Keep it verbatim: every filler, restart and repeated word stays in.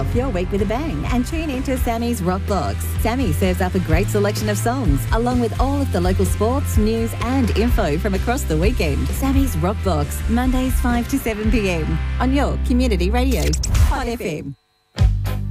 off your week with a bang and tune into Sammy's Rock Box. Sammy serves up a great selection of songs, along with all of the local sports, news and info from across the weekend. Sammy's Rock Box, Mondays five to seven p m on your community radio, Hot F M.